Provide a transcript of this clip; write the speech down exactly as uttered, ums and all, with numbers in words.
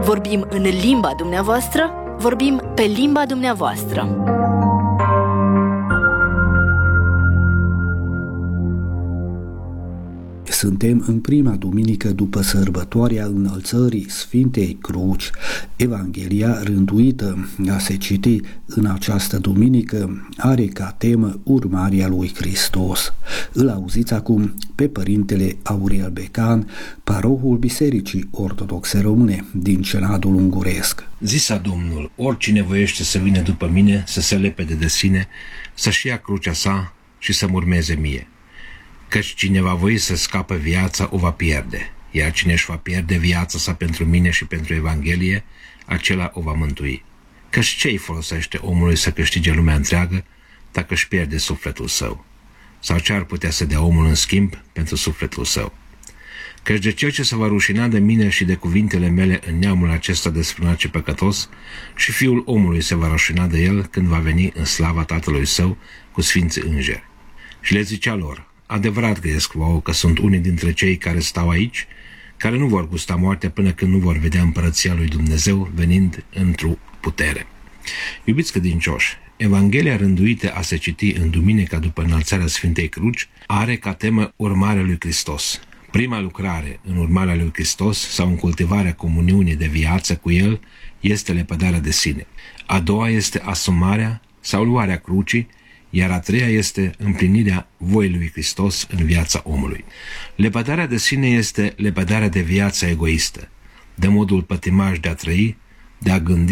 Vorbim în limba dumneavoastră, vorbim pe limba dumneavoastră. Suntem în prima duminică după sărbătoarea înălțării Sfintei Cruci. Evanghelia rânduită a se citi în această duminică are ca temă urmarea lui Hristos. Îl auziți acum pe părintele Aurel Becan, parohul Bisericii Ortodoxe Române din Cenadul Unguresc. Zisa Domnul, oricine voiește să vină după mine, să se lepede de sine, să-și ia crucea sa și să-mi urmeze mie. Căci cine va voi să scape viața, o va pierde, iar cine își va pierde viața sa pentru mine și pentru Evanghelie, acela o va mântui. Căci ce-i folosește omului să câștige lumea întreagă dacă își pierde sufletul său? Sau ce ar putea să dea omul în schimb pentru sufletul său? Căci de cel ce se va rușina de mine și de cuvintele mele în neamul acesta desfrânat și păcătos, și Fiul omului se va rușina de el când va veni în slava Tatălui său cu sfinții îngeri. Și le zicea lor: adevărat gândesc vouă că sunt unii dintre cei care stau aici, care nu vor gusta moartea până când nu vor vedea împărăția lui Dumnezeu venind într-o putere. Iubiți credincioși, Evanghelia rânduită a se citi în duminica după înălțarea Sfintei Cruci are ca temă urmarea lui Hristos. Prima lucrare în urmarea lui Hristos sau în cultivarea comuniunii de viață cu El este lepădarea de sine. A doua este asumarea sau luarea crucii, iar a treia este împlinirea voii lui Hristos în viața omului. Lepădarea de sine este lepădarea de viața egoistă, de modul pătimaș de a trăi, de a gândi